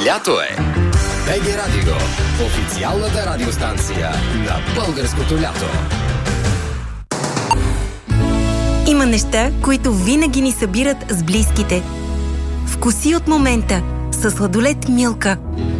Лято е! БГ Радио, официалната радиостанция на българското лято. Има неща, които винаги ни събират с близките. Вкуси от момента със сладолед Милка.